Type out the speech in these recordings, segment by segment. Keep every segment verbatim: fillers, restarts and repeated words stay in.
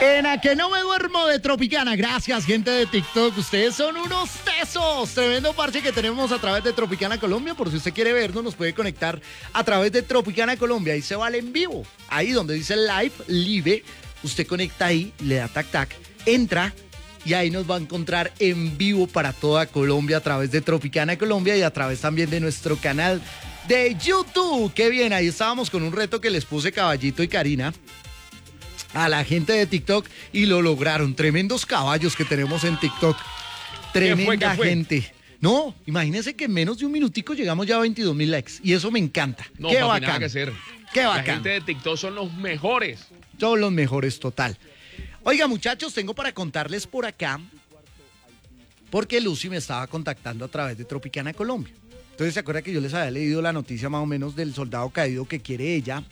En A Que No Me Duermo de Tropicana. Gracias, gente de TikTok. Ustedes son unos tesos. Tremendo parche que tenemos a través de Tropicana Colombia. Por si usted quiere vernos, nos puede conectar a través de Tropicana Colombia. Ahí se va al en vivo. Ahí donde dice live, live. Usted conecta ahí, le da tac tac, entra y ahí nos va a encontrar en vivo para toda Colombia a través de Tropicana Colombia y a través también de nuestro canal de YouTube. Qué bien, ahí estábamos con un reto que les puse Caballito y Karina a la gente de TikTok y lo lograron. Tremendos caballos que tenemos en TikTok. Tremenda ¿Qué fue, qué fue? gente. No, imagínense que en menos de un minutico llegamos ya a veintidós mil likes y eso me encanta. No, Qué papi, bacán. nada que hacer. Qué La bacán. gente de TikTok son los mejores. Todos los mejores, total. Oiga, muchachos, tengo para contarles por acá, porque Lucy me estaba contactando a través de Tropicana Colombia. Entonces, ¿se acuerda que yo les había leído la noticia más o menos del soldado caído que quiere ella?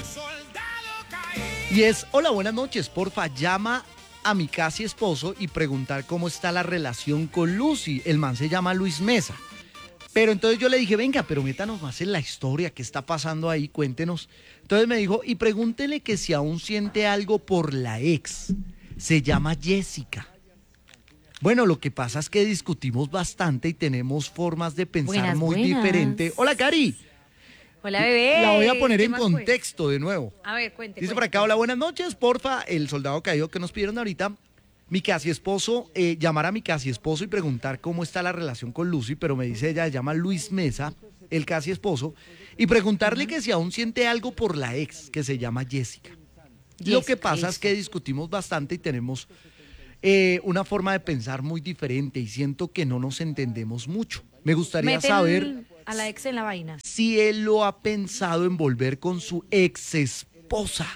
Y es, hola, buenas noches, porfa, llama a mi casi esposo y preguntar cómo está la relación con Lucy. El man se llama Luis Mesa. Pero entonces yo le dije, venga, pero métanos más en la historia, ¿qué está pasando ahí? Cuéntenos. Entonces me dijo, y pregúntele que si aún siente algo por la ex. Se llama Jessica. Bueno, lo que pasa es que discutimos bastante y tenemos formas de pensar Buenas, muy buenas. diferentes. Hola, Cari. Hola, bebé. La voy a poner ¿Qué en más fue? contexto de nuevo. A ver, cuente. Dice cuente. por acá, hola, buenas noches, porfa, el soldado caído que nos pidieron ahorita. Mi casi esposo, eh, llamar a mi casi esposo y preguntar cómo está la relación con Lucy, pero me dice ella, se llama Luis Mesa, el casi esposo, y preguntarle que si aún siente algo por la ex, que se llama Jessica. Lo que Jessica, pasa es que discutimos bastante y tenemos eh, una forma de pensar muy diferente y siento que no nos entendemos mucho. Me gustaría Meten saber a la ex en la vaina. si él lo ha pensado en volver con su ex esposa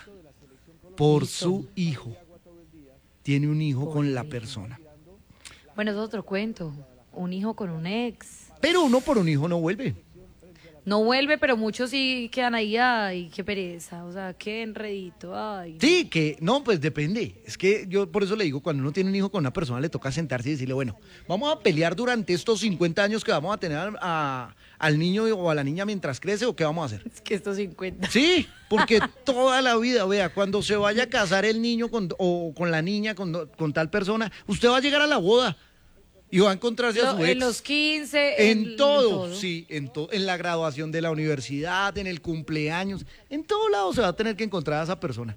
por Listo. su hijo. Tiene un hijo Por con la el hijo. persona. Bueno, es otro cuento. Un hijo con un ex. Pero uno por un hijo no vuelve. No vuelve, pero muchos sí quedan ahí. Ay, qué pereza. O sea, qué enredito. Ay. Sí, que no, pues depende. Es que yo por eso le digo, cuando uno tiene un hijo con una persona, le toca sentarse y decirle, bueno, vamos a pelear durante estos cincuenta años que vamos a tener a- a- al niño o a la niña mientras crece, o qué vamos a hacer. Es que estos cincuenta. Sí, porque toda la vida, vea, cuando se vaya a casar el niño con, o con la niña, con, con tal persona, usted va a llegar a la boda y va a encontrarse a No, su ex. en los quince. En todo, sí, en, to- en la graduación de la universidad, en el cumpleaños, en todo lado se va a tener que encontrar a esa persona.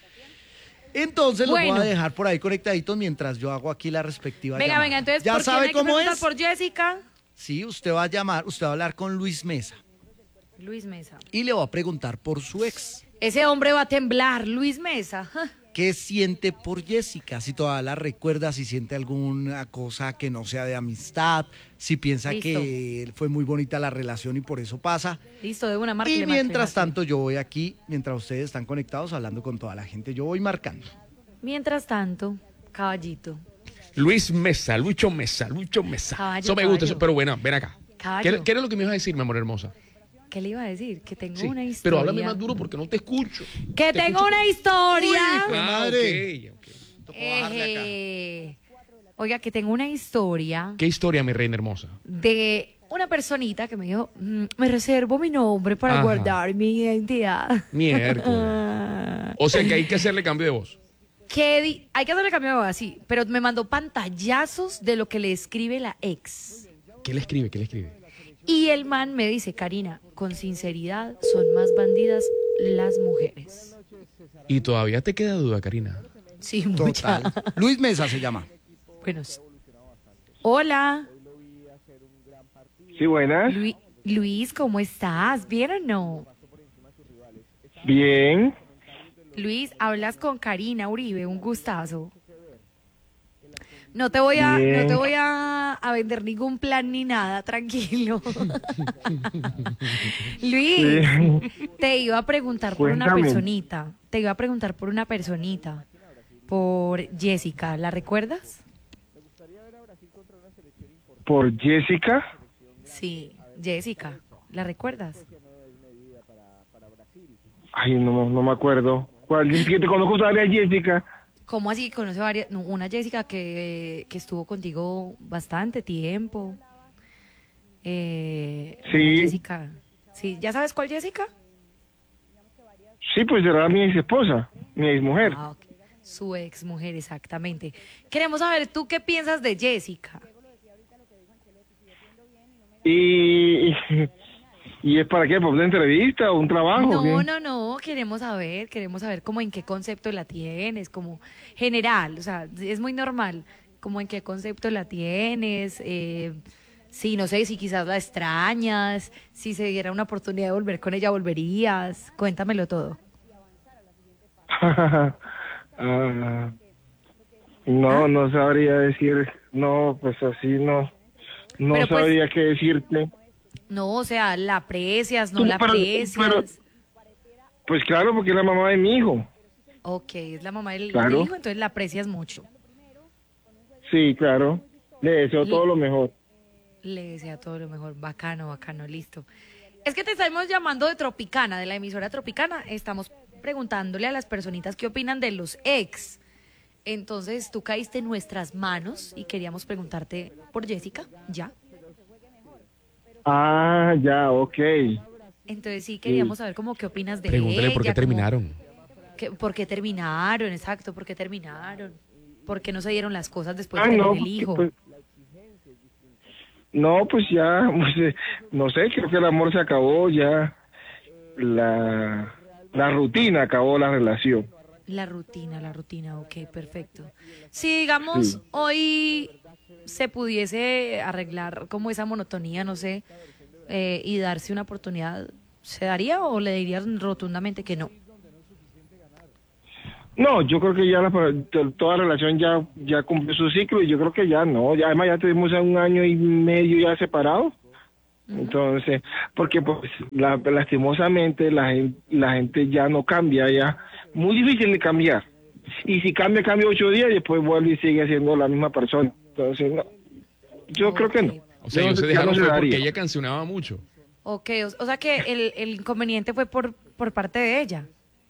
Entonces los voy Bueno. a dejar por ahí conectaditos mientras yo hago aquí la respectiva Venga, llamada. venga, entonces, ¿Ya ¿por quién sabe hay que cómo preguntar? es? Por Jessica. Sí, usted va a llamar, usted va a hablar con Luis Mesa Luis Mesa. y le va a preguntar por su ex. Ese hombre va a temblar. Luis Mesa. Ja. ¿Qué siente por Jessica? Si todavía la recuerda, si siente alguna cosa que no sea de amistad, si piensa Listo. que fue muy bonita la relación y por eso pasa. Listo, de una marca. Y mientras tanto yo voy aquí, mientras ustedes están conectados hablando con toda la gente, yo voy marcando. Mientras tanto, caballito. Luis Mesa, Lucho Mesa, Lucho Mesa. Caballo, eso me gusta, caballo. eso, pero bueno, ven acá. Caballo. ¿Qué, qué era lo que me ibas a decir, mi amor hermosa? ¿Qué le iba a decir? Que tengo Sí, una historia. pero háblame más duro porque no te escucho. Que Te tengo escucho- una historia. Uy, Ah, madre. ok, ok. Tocó bajarle acá. Eh, oiga, que tengo una historia ¿Qué historia, mi reina hermosa? de una personita que me dijo, "Mm, me reservo mi nombre para Ajá. guardar mi identidad. Miércoles. O sea que hay que hacerle cambio de voz. Que di- hay que hacerle cambio de voz, sí, pero me mandó pantallazos de lo que le escribe la ex. ¿Qué le escribe? ¿Qué le escribe? Y el man me dice, Karina, con sinceridad, son más bandidas las mujeres. Y todavía te queda duda, Karina. Sí, mucha. Total. Luis Mesa se llama. Bueno, s- hola, Sí, buenas. Lu- Luis, ¿cómo estás? ¿Bien o no? Bien. Luis, hablas con Karina Uribe, un gustazo. No te voy a, Bien. no te voy a, a vender ningún plan ni nada, tranquilo. Luis, Sí. te iba a preguntar por una Cuéntame. personita. Te iba a preguntar por una personita. Por Jessica, ¿la recuerdas? Por Jessica. Sí, Jessica, ¿la recuerdas? Ay, no, no me acuerdo. ¿Cuál? Es que te conozco todavía a Jessica. ¿Cómo así conoce varias? No, una Jessica que, que estuvo contigo bastante tiempo. Eh, Sí. una Jessica. Sí, ¿ya sabes cuál Jessica? Sí, pues era mi ex esposa, mi ex mujer. Ah, ok. Su ex mujer, exactamente. Queremos saber, ¿tú qué piensas de Jessica? Y, y, ¿y es para qué? ¿Por una entrevista o un trabajo? No, o qué? no, no, queremos saber, queremos saber cómo en qué concepto la tienes, como general, o sea, es muy normal, como en qué concepto la tienes, eh, sí, no sé, si quizás la extrañas, si se diera una oportunidad de volver con ella, volverías, cuéntamelo todo. Ah, no, no sabría decir, no, pues así no, no Pero, pues, sabría qué decirte. No, o sea, ¿la aprecias, no Tú, la pero- aprecias? pero- Pues claro, porque es la mamá de mi hijo. Ok, es la mamá del, Claro. del hijo, entonces la aprecias mucho. Sí, claro. Le deseo Y- todo lo mejor. Le desea todo lo mejor. Bacano, bacano, listo. Es que te estamos llamando de Tropicana, de la emisora Tropicana. Estamos preguntándole a las personitas qué opinan de los ex. Entonces tú caíste en nuestras manos y queríamos preguntarte por Jessica, ¿ya? Ah, ya, ok. Entonces sí queríamos saber cómo qué opinas de Pregúntale ella. por qué cómo- terminaron. qué- ¿Por qué terminaron? Exacto, ¿por qué terminaron? ¿Por qué no se dieron las cosas después Ah, de tener no, el porque, hijo? pues, no, pues ya, pues, eh, no sé, creo que el amor se acabó, ya la, la rutina acabó la relación. La rutina, la rutina, ok, perfecto. Si digamos Sí. hoy se pudiese arreglar como esa monotonía, no sé, eh, y darse una oportunidad, ¿se daría o le dirías rotundamente que no? No, yo creo que ya la, to- toda relación ya ya cumplió su ciclo y yo creo que ya no, ya además ya tuvimos un año y medio ya separados. Entonces, porque pues la- lastimosamente la gente, la gente ya no cambia, ya muy difícil de cambiar. Y si cambia, cambia ocho días y después vuelve y sigue siendo la misma persona. Entonces, no, yo creo que no. Ok. O sea, Yo ellos se ya dejaron no se fue porque daría. ella cancionaba mucho. Ok, o, o sea que el, el inconveniente fue por, por parte de ella.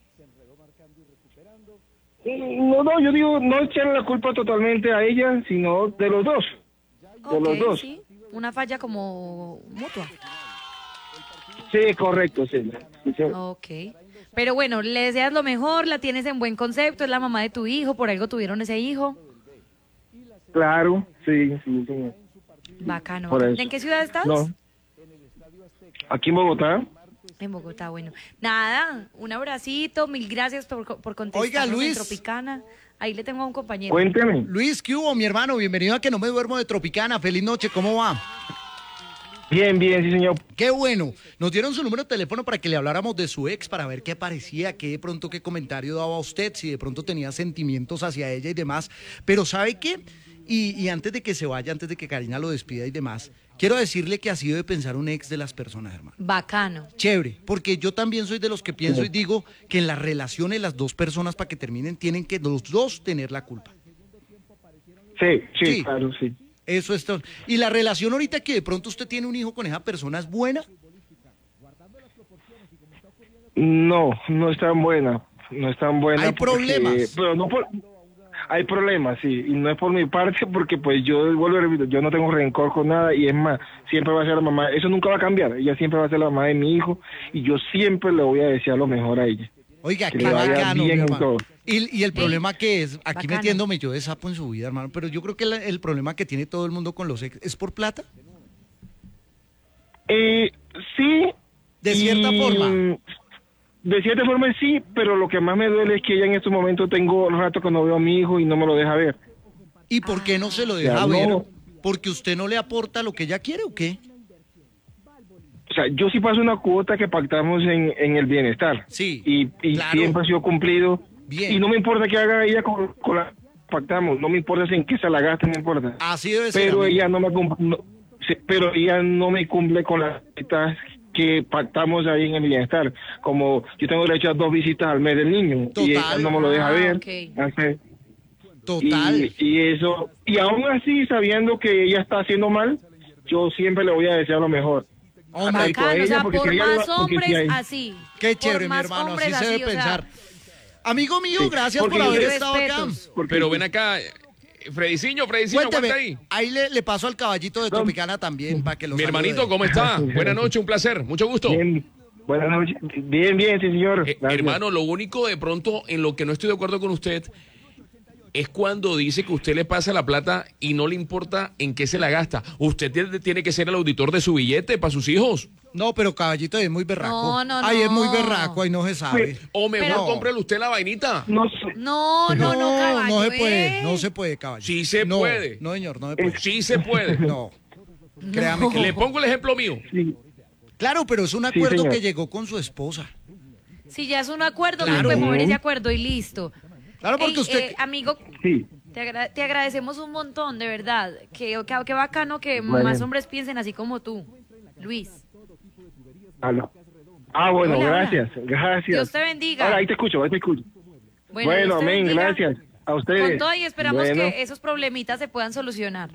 No, no, yo digo, no echarle la culpa totalmente a ella, sino de los dos. De Ok, los dos. sí, una falla como mutua. Sí, correcto, sí. Sí, sí. Ok. Pero bueno, le deseas lo mejor, la tienes en buen concepto, es la mamá de tu hijo, por algo tuvieron ese hijo. Claro, sí, sí, sí. Bacano. Por bacano. eso. ¿En qué ciudad estás? No. Aquí en Bogotá. En Bogotá, bueno. Nada, un abracito, mil gracias por, por contestar. Oiga, Luis. Tropicana. Ahí le tengo a un compañero. Cuénteme. Luis, ¿qué hubo, mi hermano? Bienvenido a Que No Me Duermo de Tropicana. Feliz noche, ¿cómo va? Bien, bien, sí, señor. Qué bueno. Nos dieron su número de teléfono para que le habláramos de su ex, para ver qué parecía, qué de pronto qué comentario daba a usted, si de pronto tenía sentimientos hacia ella y demás. Pero ¿sabe qué? Y, y antes de que se vaya, antes de que Karina lo despida y demás, quiero decirle que ha sido de pensar un ex de las personas, hermano. Bacano. Chévere, porque yo también soy de los que pienso y digo que en las relaciones las dos personas para que terminen tienen que los dos tener la culpa. Sí, sí, Sí. claro, sí. Eso es todo. Y la relación ahorita que de pronto usted tiene un hijo con esa persona es buena. No, no es tan buena. No es tan buena. Hay porque- problemas. Pero no por... Hay problemas, sí. Y no es por mi parte porque, pues, yo vuelvo a repetir, yo no tengo rencor con nada y es más, siempre va a ser la mamá. Eso nunca va a cambiar. Ella siempre va a ser la mamá de mi hijo y yo siempre le voy a desear lo mejor a ella. Oiga, Que qué le vaya bacano, mi bien en hermano. todo. Y, y el problema que es, aquí bacano. metiéndome yo de sapo en su vida, hermano, pero yo creo que la- el problema que tiene todo el mundo con los ex es por plata. Eh, sí. De cierta y, forma. De cierta forma sí, pero lo que más me duele es que ella en estos momentos tengo rato que no veo a mi hijo y no me lo deja ver. ¿Y por qué no se lo deja Ya, ver? no. ¿Porque usted no le aporta lo que ella quiere o qué? O sea, yo sí paso una cuota que pactamos en, en el bienestar. Sí, Y, y claro. siempre ha sido cumplido. Bien. Y no me importa que haga ella con, con la pactamos. No me importa si en qué se la gaste, no me importa. Así debe ser. Pero amigo. ella no me cum- no, sí, pero ella no me cumple con las citas que pactamos ahí en el bienestar. Como yo tengo derecho a dos visitas al mes del niño. Y ella Total. no me lo deja Ah, ver. ok. Hace- Total. Y, y eso, y aún así, sabiendo que ella está haciendo mal, yo siempre le voy a desear lo mejor. Hombre, Tanto a Bacano, o ella, sea, porque por si ella más lo- porque si hombres hay- así. qué Por chévere, mi más hermano. Así hombres se debe o sea, pensar. Amigo mío, Sí, gracias porque por haber yo- estado acá. respetos. porque- Pero ven acá, eh, Frediciño, Frediciño, Cuénteme, aguanta ahí. ahí le, le paso al caballito de Tropicana también para que lo Mi salude. hermanito, ¿cómo está? Buenas noches, un placer, mucho gusto. Bien, buenas noches. Bien, bien, sí, señor. Eh, Gracias. hermano, lo único de pronto en lo que no estoy de acuerdo con usted es cuando dice que usted le pasa la plata y no le importa en qué se la gasta. Usted tiene, tiene que ser el auditor de su billete para sus hijos. No, pero caballito es muy berraco. No, no, Ay, es muy no. berraco, ahí no se sabe. O mejor Pero- cómprele usted la vainita. No sé. No, no, no, caballo, no se puede, ¿eh? no se puede, caballito. Sí se No, puede. No, señor, no se puede. Sí se puede. No, créame que Le no. pongo el ejemplo mío. Sí. Claro, pero es un Sí, acuerdo señor. que llegó con su esposa. Si ya es un acuerdo, Claro. no podemos mover ese acuerdo y listo. Claro, porque Ey, usted... eh, amigo, Sí. te, agra- te agradecemos un montón, de verdad. Qué, qué, qué bacano que Bueno. más hombres piensen así como tú, Luis. Aló. Ah, bueno, Hola, hola. gracias. Gracias. Dios te bendiga. Ahora, ahí te escucho, ahí te escucho. Bueno, Bueno, Dios te amén, bendiga. gracias. A ustedes. Con todo y esperamos Bueno. que esos problemitas se puedan solucionar.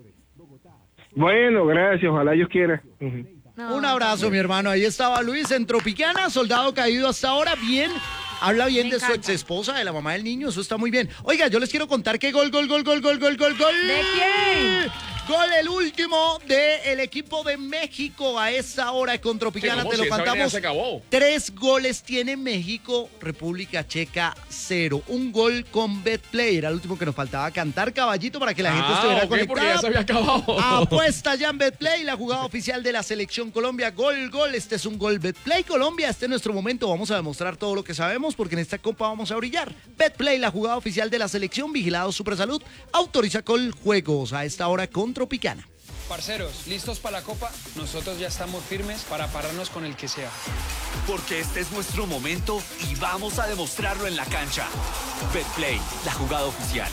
Bueno, gracias, ojalá Dios quiera. Ujú. No, Un abrazo, mi hermano. Ahí estaba Luis en Tropicana, soldado caído hasta ahora. Bien, habla bien Me de su encanta. ex esposa, de la mamá del niño. Eso está muy bien. Oiga, yo les quiero contar que gol, gol, gol, gol, gol, gol, gol, gol. ¿De quién? Gol el último del equipo de México a esa hora con Tropicana. ¿Cómo? Te lo Si esa vaina cantamos. ya se acabó. Tres goles tiene México, República Checa cero. Un gol con Betplay. Era el último que nos faltaba cantar, caballito, para que la gente Ah, estuviera ok, porque conectada. ya se había acabado. Apuesta ya en Betplay, la jugada oficial de la Selección Colombia. Gol, gol. Este es un gol. Betplay Colombia, este es nuestro momento. Vamos a demostrar todo lo que sabemos porque en esta copa vamos a brillar. Betplay, la jugada oficial de la Selección. Vigilado Supersalud. Autoriza con juegos a esta hora con Tropicana. Parceros, ¿listos para la copa? Nosotros ya estamos firmes para pararnos con el que sea. Porque este es nuestro momento y vamos a demostrarlo en la cancha. Betplay, la jugada oficial.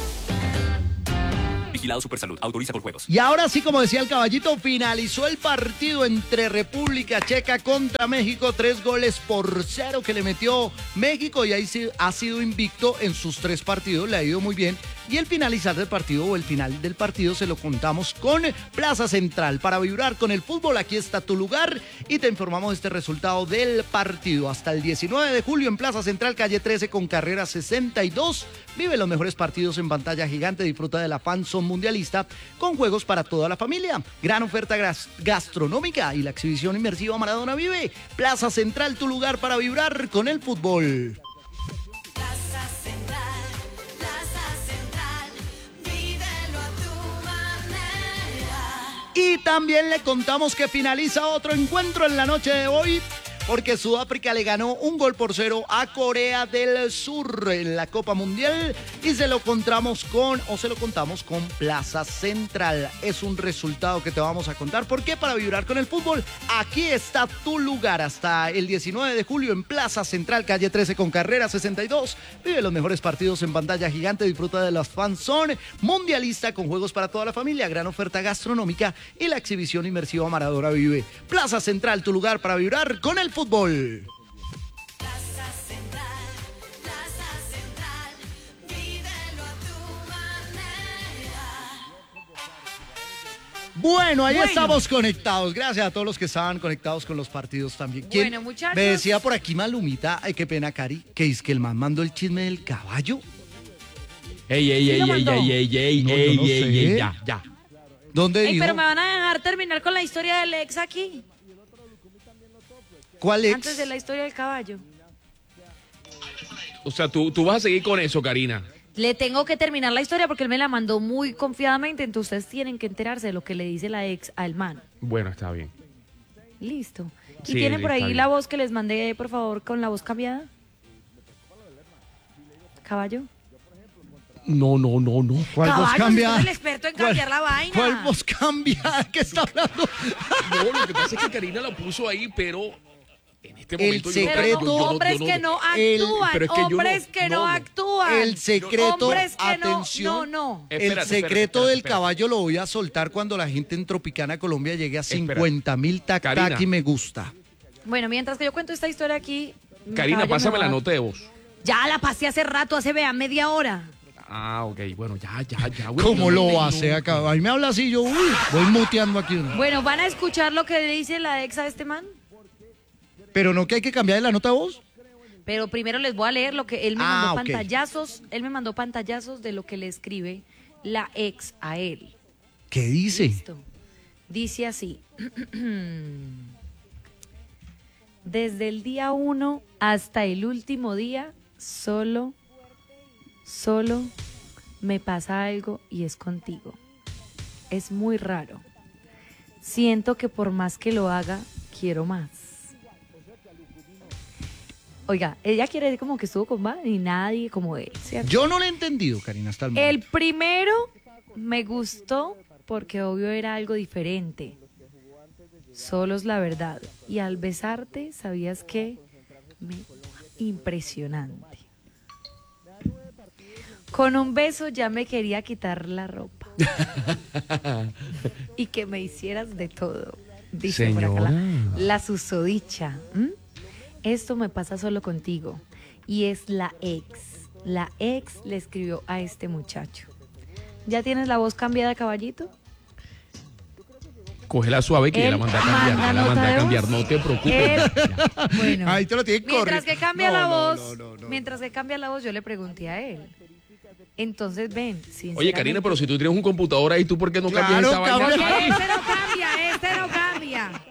Vigilado Supersalud, autoriza por juegos. Y ahora sí, como decía el caballito, finalizó el partido entre República Checa contra México. Tres goles por cero que le metió México y ahí sí ha sido invicto en sus tres partidos. Le ha ido muy bien. Y el finalizar del partido o el final del partido se lo contamos con Plaza Central. Para vibrar con el fútbol, aquí está tu lugar y te informamos este resultado del partido. Hasta el diecinueve de julio en Plaza Central, calle trece con carrera sesenta y dos. Vive los mejores partidos en pantalla gigante. Disfruta de la Fanzone Mundialista con juegos para toda la familia. Gran oferta gras- gastronómica y la exhibición inmersiva Maradona Vive. Plaza Central, tu lugar para vibrar con el fútbol. Plaza Central, Plaza Central, vívelo a tu manera. Y también le contamos que finaliza otro encuentro en la noche de hoy, porque Sudáfrica le ganó un gol por cero a Corea del Sur en la Copa Mundial y se lo contamos con, o se lo contamos con Plaza Central. Es un resultado que te vamos a contar, porque para vibrar con el fútbol, aquí está tu lugar hasta el diecinueve de julio en Plaza Central, calle trece con carrera sesenta y dos. Vive los mejores partidos en pantalla gigante, disfruta de las Fanzone Mundialista con juegos para toda la familia, gran oferta gastronómica y la exhibición inmersiva Maradona Vive. Plaza Central, tu lugar para vibrar con el fútbol. Plaza Central, Plaza Central, vívelo a tu manera. Bueno, ahí Bueno. estamos conectados. Gracias a todos los que estaban conectados con los partidos también. ¿Quién- Bueno, muchachos. Me decía por aquí Malumita, ay, qué pena, Cari, que es que el man mandó el chisme del caballo. Ey, ey, ¿Quién ey, lo ey, mandó? ey, ey, ey, No, yo ey, no ey, sé. ey, ya, ya. ¿Dónde Ey, dijo? pero me van a dejar terminar con la historia del ex aquí, ¿Cuál ex? antes de la historia del caballo. O sea, tú, tú vas a seguir con eso, Karina. Le tengo que terminar la historia porque él me la mandó muy confiadamente, entonces ustedes tienen que enterarse de lo que le dice la ex al man. Bueno, está bien. Listo. ¿Y Sí, tienen por está ahí bien. la voz que les mandé, por favor, con la voz cambiada? ¿Caballo? No, no, no, no. ¿Cuál voz Caballo, cambiada? usted es el experto en cambiar la vaina. ¿Cuál voz cambiada? ¿Qué está hablando? No, lo que pasa es que Karina la puso ahí, pero en este El momento yo- Pero secreto- yo- no, yo hombres yo que no el- actúan, pero es que yo no- hombres que no, no, no. actúan. El secreto, hombres que atención. no, no, no. Espérate, El espérate, secreto espérate, del espérate. caballo lo voy a soltar cuando la gente en Tropicana Colombia llegue a Espérate. cincuenta mil tac tac Karina. y me gusta. Bueno, mientras que yo cuento esta historia aquí. mi Karina, caballo me pásame va- la nota de voz. Ya la pasé hace rato, hace vea media hora. Ah, ok, bueno, ya, ya, ya. güey. ¿Cómo No, lo no, hace no. acá? A mí me habla así, yo uy, voy muteando aquí. Bueno, ¿van a escuchar lo que le dice la ex a este man? Pero no que hay que cambiar la nota de voz. Pero primero les voy a leer lo que él me Ah, mandó ok. pantallazos. Él me mandó pantallazos de lo que le escribe la ex a él. ¿Qué dice? Listo. Dice así. Desde el día uno hasta el último día, solo, solo me pasa algo y es contigo. Es muy raro. Siento que por más que lo haga, quiero más. Oiga, ella quiere decir como que estuvo con más y nadie como él, ¿cierto? Yo no lo he entendido, Karina, hasta el momento. El primero me gustó porque obvio era algo diferente. Solo es la verdad. Y al besarte, ¿sabías qué? Me... Impresionante. Con un beso ya me quería quitar la ropa. Y que me hicieras de todo. Dice por acá la, la susodicha. ¿Mm? Esto me pasa solo contigo. Y es la ex. La ex le escribió a este muchacho. ¿Ya tienes la voz cambiada, caballito? Cógela suave que ya Él la manda a cambiar, manda ya la nota manda de a cambiar, voz. no te preocupes. Él- Bueno, Ahí te lo tiene que mientras correr. que cambia No, la no, voz, no, no, no. mientras que cambia la voz, yo le pregunté a él. Entonces, ven, Oye, sinceramente- Karina, pero si tú tienes un computador ahí, ¿tú por qué no Claro, cambias esa vaina? cambia. Porque este no cambia, este no cambia.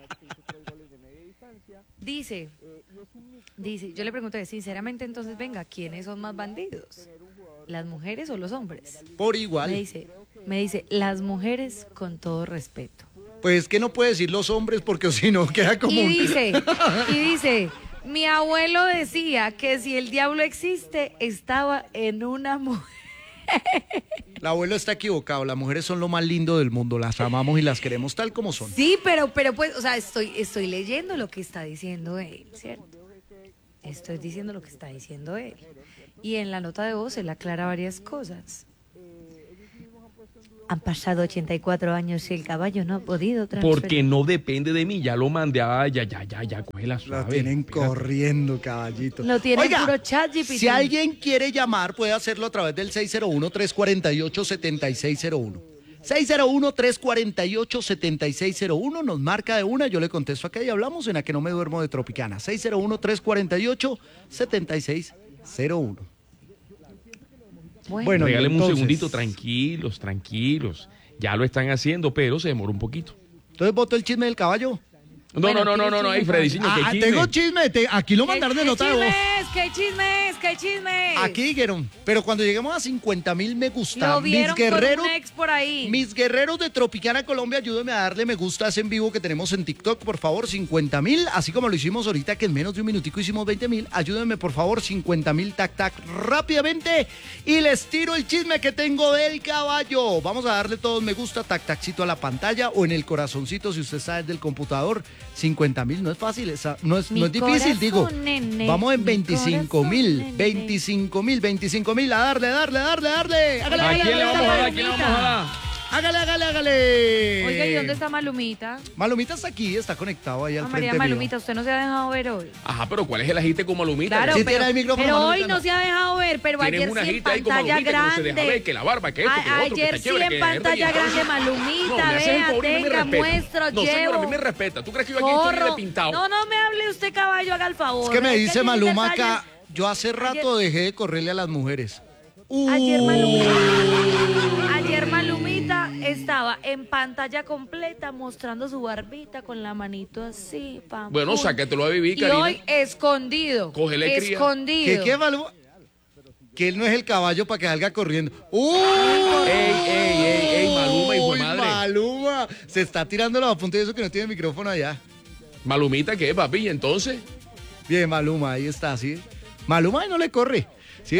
Dice, dice, yo le pregunté, sinceramente, entonces, venga, ¿quiénes son más bandidos? ¿Las mujeres o los hombres? Por Me igual. dice, me dice, las mujeres con todo respeto. Pues que no puede decir los hombres porque si no queda como Y un- dice, y dice, mi abuelo decía que si el diablo existe, estaba en una mujer. El abuelo está equivocado. Las mujeres son lo más lindo del mundo. Las amamos y las queremos tal como son. Sí, pero, pero pues, o sea, estoy, estoy leyendo lo que está diciendo él, ¿cierto? Estoy diciendo lo que está diciendo él. Y en la nota de voz él aclara varias cosas. Han pasado ochenta y cuatro años y el caballo no ha podido transferir. Porque no depende de mí, ya lo mandé a... Ya, ya, ya, ya, cógela suave. Lo tienen espérate. corriendo, caballito. Lo tiene Oiga, puro chat G P T. si alguien quiere llamar, puede hacerlo a través del seis cero uno, tres cuatro ocho, siete seis cero uno. seis cero uno, tres cuatro ocho, siete seis cero uno. Nos marca de una, yo le contesto acá y hablamos en A Que No Me Duermo de Tropicana. seis cero uno, tres cuatro ocho, siete seis cero uno. Bueno, Bueno, Regáleme un entonces- segundito, tranquilos, tranquilos. Ya lo están haciendo, pero se demora un poquito. Entonces, ¿voto el chisme del caballo? No, Bueno, no, no, no, ¿tienes no, no, chisme, ay, Frediciño, Ah, qué chisme. tengo chisme. te- aquí lo ¿Qué- mandaron de qué nota de voz. chismes? ¿Qué chismes? ¿Qué chismes? Aquí dijeron, pero cuando lleguemos a cincuenta mil me gusta. Lo Mis vieron guerreros, con un ex por ahí. mis guerreros de Tropicana Colombia, ayúdenme a darle me gusta a ese en vivo que tenemos en TikTok, por favor, cincuenta mil, así como lo hicimos ahorita que en menos de un minutico hicimos veinte mil. Ayúdenme, por favor, cincuenta mil, tac, tac, rápidamente. Y les tiro el chisme que tengo del caballo. Vamos a darle todos me gusta, tac, taccito a la pantalla o en el corazoncito, si usted está desde el computador. cincuenta mil no es fácil, esa- no es, Mi no es difícil, corazón, digo. nene, Vamos en mi veinticinco corazón, mil, nene. veinticinco mil, veinticinco mil, a darle, darle, darle, darle. Hágale, ¿A hágale, quién le hágale, vamos a dar? ¿A hágale, quién le vamos a dar? hágale, hágale, hágale. Oiga, ¿y dónde está Malumita? Malumita está aquí, está conectado ahí al Ah, frente María mío. Malumita, usted no se ha dejado ver hoy. Ajá, pero ¿cuál es el agite con Malumita? Claro, Sí, pero, tiene el micrófono, pero Malumita, hoy no no. se ha dejado ver, pero Tienes ayer una sí en agita ahí con pantalla Malumita que no se grande. deja ver, que la barba, que esto, que lo A- otro, que ayer está sí chévere, en que pantalla esto y grande, aquello. Malumita, No, me haces vea, un favor y no me tenga, respeta. muestro, No, señor, a mí llevo. me respeta. ¿Tú crees que yo aquí estoy Corro. de pintado? No, no me hable usted, caballo, haga el favor. Es que me Es dice tiene Maluma detalles. acá, yo hace rato dejé de correrle a las mujeres. Ayer Uh. Malumita, ayer Malumita estaba en pantalla completa mostrando su barbita con la manito así, pam, Bueno, pum. sácatelo a vivir, Y Karina. hoy escondido. Cógele cría. Escondido. ¿Qué, qué, Maluma? Que él no es el caballo para que salga corriendo. ¡Uh! Ey, ey, ey, ey, Maluma, hijo de Uy, madre. Maluma. Se está tirando los apuntes de eso que no tiene micrófono allá. Malumita, ¿qué, papi? ¿Y entonces? Bien, Maluma, ahí está, ¿sí? Maluma ahí no le corre, ¿sí?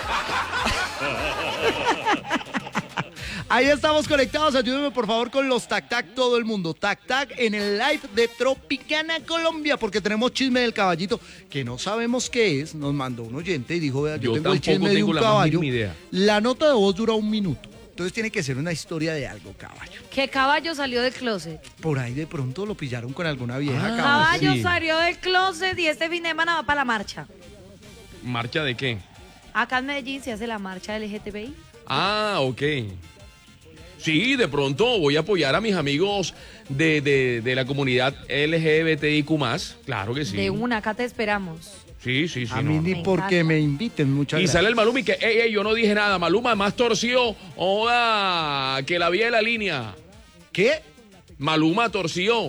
Ahí estamos conectados, ayúdenme por favor con los tac tac todo el mundo, tac tac en el live de Tropicana Colombia, porque tenemos chisme del caballito que no sabemos qué es, nos mandó un oyente y dijo, vea, yo, Yo tengo el tampoco chisme de tengo un la más caballo, mínima idea. la nota de voz dura un minuto, entonces tiene que ser una historia de algo, caballo. ¿Qué caballo salió del closet? Por ahí de pronto lo pillaron con alguna vieja, Ah, caballo. Caballo sí. salió del closet y este fin de semana va para la marcha. ¿Marcha de qué? Acá en Medellín se hace la marcha L G T B I. Ah, ok. Sí, de pronto voy a apoyar a mis amigos de, de, de la comunidad L G B T I Q más. Claro que sí. De una, acá te esperamos. Sí, sí, sí. A no, mí no. ni Me porque encanta. me inviten, muchas Y gracias. sale el Maluma y que, ey, ey, yo no dije nada. Maluma más torció. Oda, que la vía de la línea. ¿Qué? Maluma torció.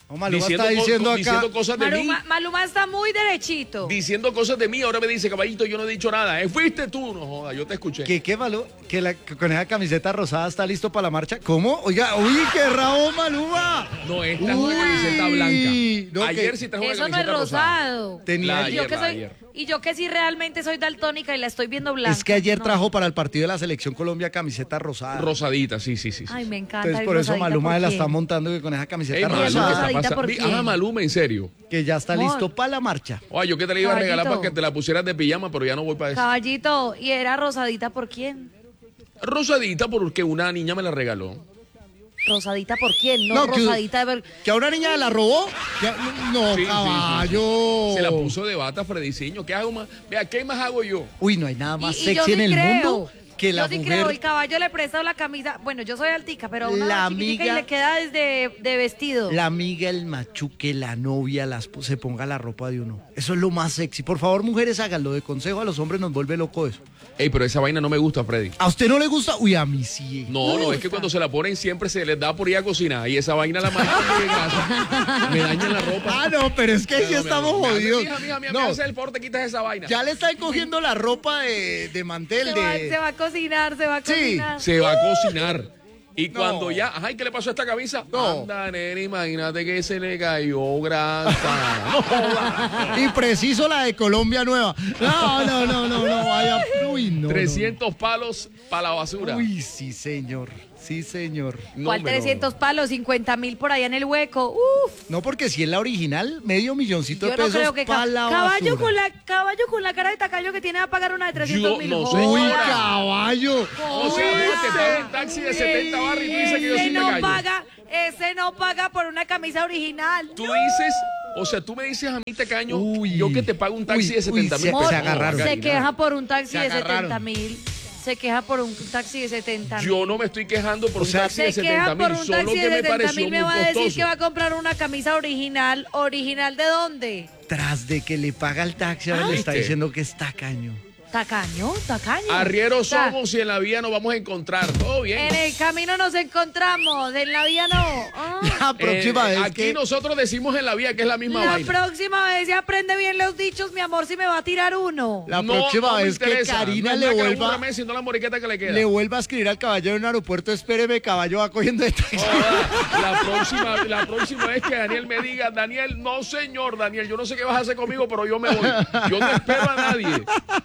No, Maluma diciendo, está co- diciendo co- acá. diciendo cosas de mí. Maluma, Maluma está muy derechito. Diciendo cosas de mí, ahora me dice, caballito, yo no he dicho nada. Eh, fuiste tú, no joda, yo te escuché. ¿Qué, qué Maluma? Que, la, que con esa camiseta rosada está listo para la marcha. ¿Cómo? Oiga, uy, qué rabo, Maluma. No, esta es una camiseta blanca. No, Ayer que- sí trajo una Eso no es camiseta rosada. rosado. Tenía La y, yo ayer, que la soy, ayer. y yo que sí realmente soy daltónica y la estoy viendo blanca. Es que ayer No. trajo para el partido de la Selección Colombia camiseta rosada. Rosadita, sí, sí, sí. sí. Ay, me encanta. Entonces el por eso rosadita, Maluma ¿por la quién? está montando que con esa Ey, camiseta Maluma, Maluma, ¿qué rosada, está rosadita, ¿por pasando? quién? Ah, Maluma, en serio. que ya está Amor. listo para la marcha. Oye, yo que te la iba a regalar Caballito. para que te la pusieras de pijama, pero ya no voy para eso. Caballito, ¿y era rosadita por quién? Rosadita porque una niña me la regaló. ¿Rosadita por quién? No, No, que- rosadita de ver... ¿Que a una niña la robó? Que- No, Sí, sí, sí, caballo. Se la puso de bata Frediciño. ¿Qué hago más? Vea, ¿qué más hago yo? Uy, no hay nada más Y- y yo sexy en sí el creo, mundo que la yo sí mujer. creo, el caballo le presta la camisa. Bueno, yo soy altica, pero una La chiquitica amiga- y le queda desde de vestido. La amiga, el machuque, la novia, la esp- se ponga la ropa de uno. Eso es lo más sexy. Por favor, mujeres, háganlo. De consejo a los hombres nos vuelve loco eso. Ey, pero esa vaina no me gusta, Freddy. ¿A usted no le gusta? Uy, a mí sí. No, no, es que cuando se la ponen siempre se les da por ir a cocinar y esa vaina la mandan en casa. Me dañan la ropa. Ah, no, pero es que ahí sí No, estamos me- me- jodidos. Mija, mija, mija, No, me hace el favor, te quitas esa vaina. ya le están cogiendo la ropa de, de mantel. se, va, de... se va a cocinar, se va a Sí, cocinar. Se va a cocinar. Y No. cuando ya, ay, ¿qué le pasó a esta camisa? No. Anda, nene, imagínate que se le cayó grasa. No joda. Y preciso la de Colombia Nueva. No, no, no, no, no, vaya. Uy, no. no, trescientos palos para la basura. no. Uy, sí, señor. Sí, señor. No, ¿Cuál me lo- trescientos palos? cincuenta mil por allá en el hueco. Uf. No, porque si es la original, medio milloncito Yo de no pesos creo que para ca- la caballo basura. con la caballo con la cara de tacaño que tiene a pagar una de trescientos mil. no sé, Uy, Señora. caballo. O sea, te paga un taxi de setenta barras y tú dices que yo Ese soy no tacaño. paga, ese no paga por una camisa original. Tú No. dices, o sea, tú me dices a mí, tacaño, Uy. yo que te pago un taxi Uy, de setenta uy, mil. se- Amor, se agarraron. se queja por un taxi Se de agarraron. setenta mil. Se queja por un taxi de setenta mil. Yo no me estoy quejando por O un sea, taxi de Se setenta queja mil, por un solo taxi que de me setenta pareció mil. muy Me va a decir costoso. que va a comprar una camisa original. ¿Original de dónde? Tras de que le paga el taxi, ahora Ah. le está ¿Viste? diciendo que es tacaño. Tacaño, tacaño. Arrieros O sea, somos y en la vida nos vamos a encontrar. Todo bien. En el camino nos encontramos, en la vía no. Ah. La próxima Eh, vez aquí que... nosotros decimos en la vida que es la misma La vaina. próxima vez se aprende bien los dichos, mi amor, si me va a tirar uno. La No, próxima no me vez que interesa. Karina No es le nada que vuelva... aburra Messi, no la moriqueta que le queda. Le vuelva a escribir al caballero en un aeropuerto, espéreme, caballo va cogiendo de taxi. Joda, la próxima, la próxima vez que Daniel me diga, Daniel, no señor, Daniel, yo no sé qué vas a hacer conmigo, pero yo me voy. Yo no espero a nadie.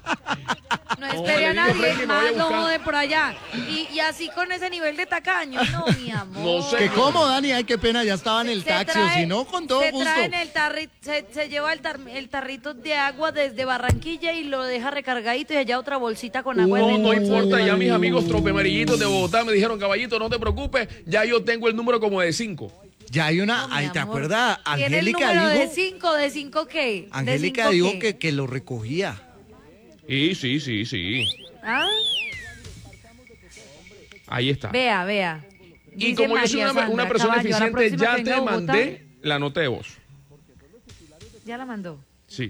No No, espere le a digo, nadie, Freddy, que me vaya más a no buscar. jode por allá. Y, y así con ese nivel de tacaño, no, mi amor. No sé. Que cómo, Dani, ay, qué pena, ya estaba en el Se taxi, o trae- si no, con todo se gusto. trae en el tarri- se, se lleva el, tar- el tarrito de agua desde Barranquilla y lo deja recargadito y allá otra bolsita con agua. No, en no el- importa, ya mis amigos tropemarillitos de Bogotá me dijeron, caballito, no te preocupes, ya yo tengo el número como de cinco. Ya hay una, No, mi ay, ¿te amor. acuerdas? ¿Tiene el Angélica número de dijo, cinco? ¿De cinco qué? ¿De Angélica cinco dijo qué? que, que lo recogía. Sí, sí, sí, sí. ¿Ah? Ahí está. Vea, vea. Y Dice como yo soy María una, Sandra una persona Caballo, a la eficiente, próxima ya que te venga a Bogotá, mandé la nota de voz. Ya la mandó. Sí.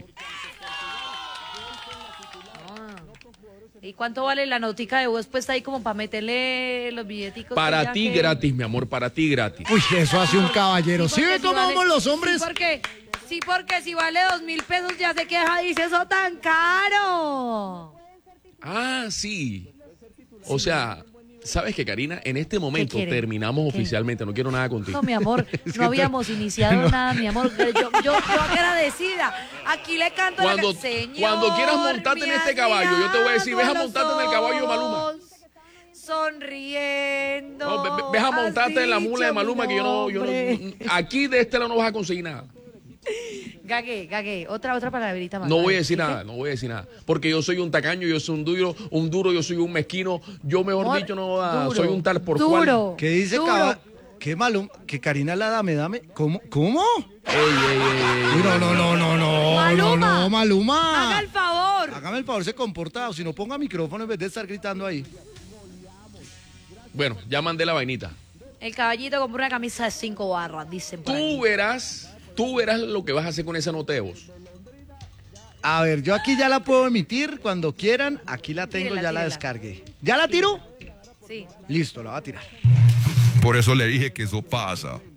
Ah. ¿Y cuánto vale la notica de voz puesta ahí como para meterle los billeticos? Para ya ti que- gratis, mi amor, para ti gratis. Uy, eso hace un caballero. ¿Sí, porque ve si cómo vale- vamos los hombres? Sí, porque, sí, porque si vale dos mil pesos ya se queja, dice eso tan caro. Ah, sí. O sea, ¿sabes qué, Karina? En este momento quiere? terminamos ¿Qué? oficialmente. No quiero nada contigo. No, mi amor, no habíamos iniciado nada, mi amor. Yo, yo, yo agradecida. Aquí le canto a Cuando- la Señor, cuando quieras montarte en me este has caballo, yo te voy a decir, mirado ves a montarte en el caballo de Maluma. los ojos, Sonriendo. No, ve- ve- ves a has montarte en la mula de dicho Maluma mi que yo no, yo nombre. no. Aquí de este lado no vas a conseguir nada. Gagué, gagué. Otra, otra palabrita más. No voy a ver, decir ¿sí? nada, no voy a decir nada. Porque yo soy un tacaño, yo soy un duro, un duro, yo soy un mezquino. Yo, mejor Amor, dicho, no ah, duro, soy un tal por duro. cual. ¿Qué dice Duro. caballo? ¿Qué malo? ¿Que Karina la dame, dame? ¿Cómo? ¿Cómo? Ey, ey, ey, ey. Uy, no, no, no, no, no, Maluma. no, no, Maluma. Haga el favor. Hágame el favor, se comporta, o si no ponga micrófono en vez de estar gritando ahí. Bueno, ya mandé la vainita. El caballito compró una camisa de cinco barras, dicen por Tú ahí. verás, tú verás lo que vas a hacer con esa nota de voz. A ver, yo aquí ya la puedo emitir cuando quieran. Aquí la tengo, Tírela, ya la tírela. descargué. ¿Ya la tiro? Sí. Listo, la voy a tirar. Por eso le dije que eso pasa.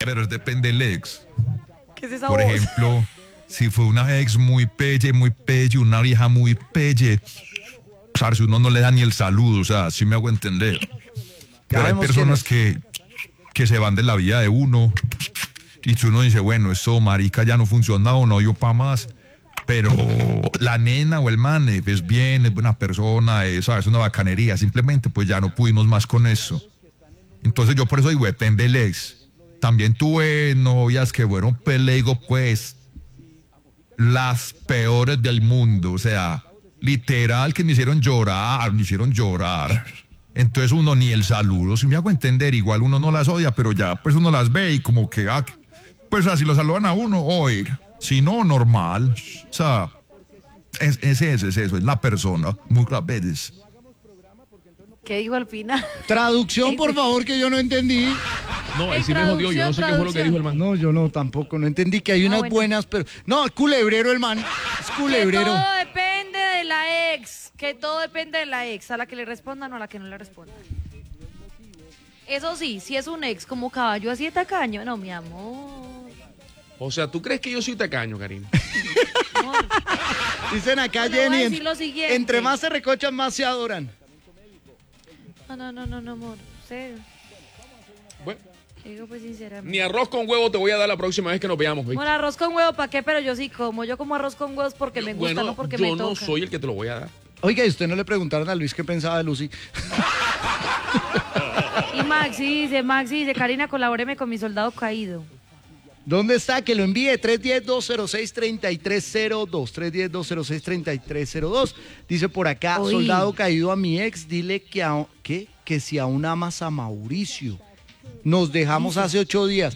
Pero es depende del ex. ¿Qué es esa Por voz? ejemplo, si fue una ex muy pelle, muy pelle, una vieja muy pelle, si uno no le da ni el saludo, o sea, sí me hago entender. Pero hay vemos personas que, que se van de la vida de uno y si uno dice, bueno, eso marica ya no funciona o no dio pa' más. Pero la nena o el man eh, es bien, es buena persona, es, ¿sabes? Una bacanería, simplemente pues ya no pudimos más con eso. Entonces yo por eso digo, depende del ex. También tuve novias que fueron, pues le digo, pues, las peores del mundo. O sea, literal que me hicieron llorar, me hicieron llorar. Entonces uno ni el saludo, si me hago entender, igual uno no las odia, pero ya pues uno las ve y como que, ah, pues así lo saludan a uno, oiga, si no, normal. O sea, es, es eso, es eso, es la persona, muchas veces. ¿Qué dijo al final? Traducción, por favor, que yo no entendí. No, ahí En sí me jodió. Yo no sé qué fue lo que traducción, dijo el man. No, yo no, tampoco, no entendí que hay Ah, unas bueno. buenas, pero... No, culebrero el man, es Que culebrero. todo depende de la ex. Que todo depende de la ex. A la que le respondan o a la que no le respondan. Eso sí, si es un ex como caballo así de tacaño, no, mi amor. O sea, ¿tú crees que yo soy tacaño, Karina? Amor. Dicen acá, No, le voy a Jenny, decir en- lo siguiente. entre más se recochan, más se adoran. No, no, no, no, no, amor. Usted, Bueno, digo pues sinceramente. ni arroz con huevo te voy a dar la próxima vez que nos veamos, ¿viste? Bueno, arroz con huevo, ¿para qué? Pero yo sí como. Yo como arroz con huevos porque me gusta, Bueno, no porque yo me no toca. soy el que te lo voy a dar. Oiga, ¿y usted no le preguntaron a Luis qué pensaba de Lucy? Y Maxi dice, Maxi dice, Karina, colabóreme con mi soldado caído. ¿Dónde está? Que lo envíe. tres uno cero, dos cero seis, tres tres cero dos. tres uno cero, dos cero seis, tres tres cero dos. Dice por acá, Uy. soldado caído a mi ex, dile que, a- ¿qué? que si aún amas a Mauricio. Nos dejamos hace ocho días.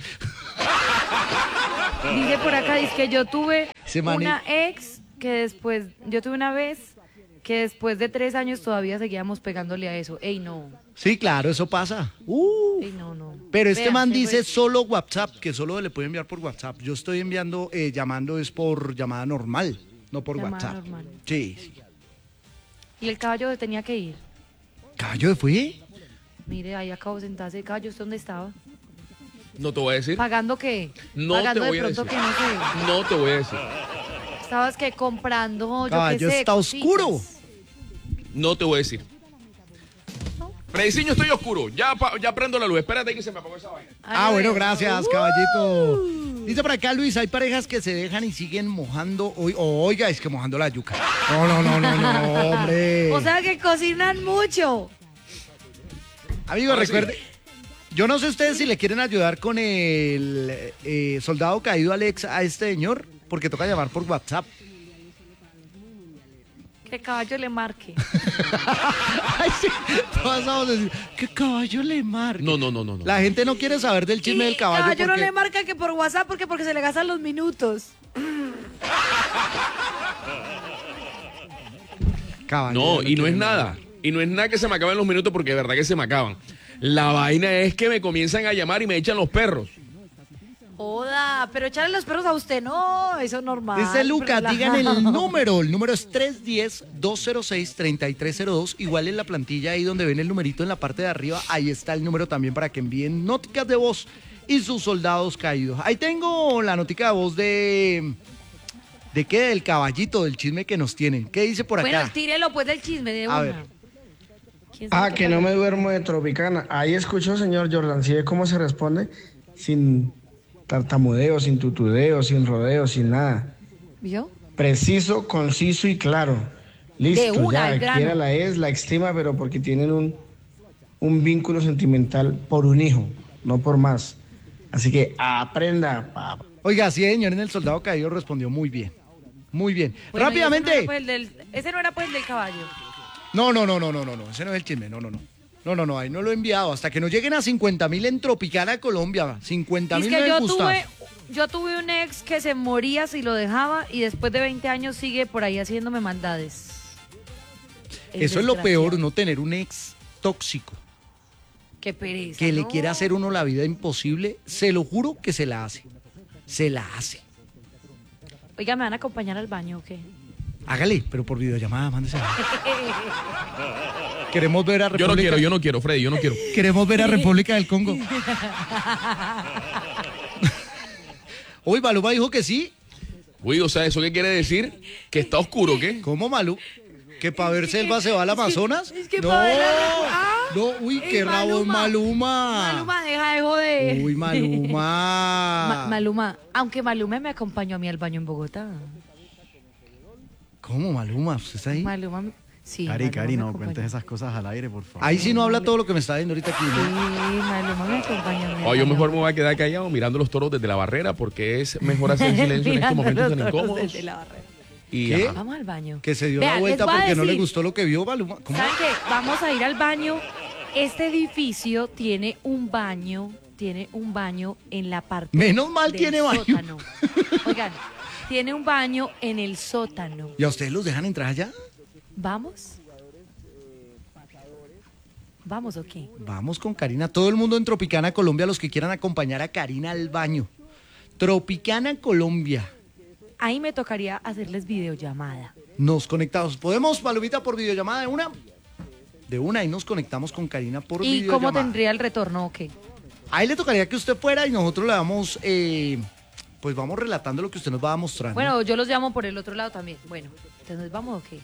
Dice por acá, dice que yo tuve Ese man una ex que después, yo tuve una vez que después de tres años todavía seguíamos pegándole a eso. Ey, no. Sí, claro, eso pasa. Uh. Ey, no, no. Pero este Vea, man se dice fue. solo WhatsApp, que solo le puede enviar por WhatsApp. Yo estoy enviando, eh, llamando es por llamada normal, no por Llamada WhatsApp. normal. Sí, sí. Y el caballo tenía que ir. ¿Caballo de fue? Mire, ahí acabo de sentarse el caballo. ¿Usted dónde estaba? No te voy a decir. ¿Pagando qué? No Pagando te voy de a pronto decir. que no sé. No te voy a decir. Estabas que comprando, yo Caballo qué sé, está oscuro. cositas. No te voy a decir. Frediciño, estoy oscuro. Ya, pa- ya prendo la luz. Espérate que se me apagó esa vaina. Ah, Ay, bueno, bueno. gracias, Uh. caballito. Dice por acá, Luis, hay parejas que se dejan y siguen mojando. o- o- oiga, es que mojando la yuca. No, no, no, no, no, hombre. O sea que cocinan mucho. Amigo, Ahora sí. recuerde, yo no sé ustedes si le quieren ayudar con el eh, soldado caído Alex a este señor, porque toca llamar por WhatsApp. Que caballo le marque. Ay, sí, todas vamos a decir, ¿qué caballo le marca? No, no, no, no. no. La gente no quiere saber del chisme Y del caballo. caballo no porque- le marca que por WhatsApp porque porque se le gastan los minutos. Caballo, No, ya y no quiere es nada. Y no es nada que se me acaben los minutos porque de verdad que se me acaban. La vaina es que me comienzan a llamar y me echan los perros. Joda, pero echarle los perros a usted, no, eso es normal. Dice Lucas, relajado. digan el número. El número es tres uno cero, dos cero seis, tres tres cero dos. Igual en la plantilla ahí donde ven el numerito en la parte de arriba, ahí está el número también para que envíen noticas de voz y sus soldados caídos. Ahí tengo la notica de voz de... ¿De qué? Del caballito, del chisme que nos tienen. ¿Qué dice por acá? Bueno, tírelo pues del chisme de A una. ver. ¿Quién sabe Ah, qué que no pasa? me duermo de Tropicana. Ahí escuchó, señor Jordan, ¿sí ve cómo se responde? Sin tartamudeo, sin tutudeo, sin rodeo, sin nada. ¿Vio? Preciso, conciso y claro. Listo, De una, ya, al grano. quiera la es, la estima, pero porque tienen un, un vínculo sentimental por un hijo, no por más. Así que aprenda, papá. Oiga, sí, señor, en el soldado caído respondió muy bien. Muy bien. Bueno, y Rápidamente. Ese no, era, pues, el del, ese no era pues el del caballo. No, no, no, no, no, no, no, ese no es el chisme, no, no, no. No, no, no, ahí no lo he enviado. Hasta que no lleguen a cincuenta mil en Tropicana, Colombia. cincuenta Es mil que me yo gusta. tuve, yo tuve un ex que se moría si lo dejaba y después de veinte años sigue por ahí haciéndome maldades. El Eso es lo desgraciado. peor, no tener un ex tóxico Qué pereza. que le ¿no? quiere hacer uno la vida imposible. Se lo juro que se la hace. Se la hace. Oiga, ¿me van a acompañar al baño o qué? Hágale, pero por videollamada, mándese. Queremos ver a República. Yo no quiero, yo no quiero, Freddy, yo no quiero. Queremos ver a República del Congo. Uy, Maluma dijo que sí. Uy, o sea, ¿eso qué quiere decir? ¿Que está oscuro, qué? ¿Cómo, Malú? ¿Que para ver selva se va al Amazonas? Es que no, pa' ver la- Ah, no, uy, ey, qué rabo es Maluma. Maluma, deja de joder. Uy, Maluma. Ma- Maluma, aunque Maluma me acompañó a mí al baño en Bogotá. ¿Cómo, Maluma? ¿Usted está ahí? Maluma, sí. Cari, Maluma Cari, me no acompañó. cuentes esas cosas al aire, por favor. Ahí sí no habla todo lo que me está diciendo ahorita aquí. Sí, ¿no? Maluma me acompañó a mí. al O yo baño. mejor me voy a quedar callado mirando los toros desde la barrera porque es mejor hacer silencio en estos Mirando momentos los tan toros incómodos. desde la barrera. Y, ¿Qué? ajá. Vamos al baño. Que se dio Vean, la vuelta les voy a porque no le decir. gustó lo que vio Maluma. ¿Cómo? ¿Saben qué? Vamos a ir al baño. Este edificio tiene un baño, tiene un baño en la parte Menos mal del tiene baño. sótano. Oigan, tiene un baño en el sótano. ¿Y a ustedes los dejan entrar allá? ¿Vamos? ¿Vamos o qué? Vamos con Karina. Todo el mundo en Tropicana Colombia, los que quieran acompañar a Karina al baño. Tropicana Colombia. Ahí me tocaría hacerles videollamada. Nos conectamos. ¿Podemos, Palomita, por videollamada de una? De una, y nos conectamos con Karina por ¿Y videollamada. cómo tendría el retorno o qué? Ahí le tocaría que usted fuera y nosotros le vamos, eh, pues vamos relatando lo que usted nos va mostrando. Bueno, yo los llamo por el otro lado también. Bueno, entonces vamos o qué.